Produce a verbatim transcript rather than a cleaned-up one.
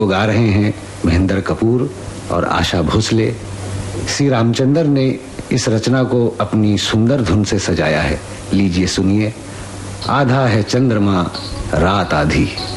गा रहे हैं महेंद्र कपूर और आशा भोसले। श्री रामचंद्र ने इस रचना को अपनी सुंदर धुन से सजाया है। लीजिए सुनिए। आधा है चंद्रमा रात आधी।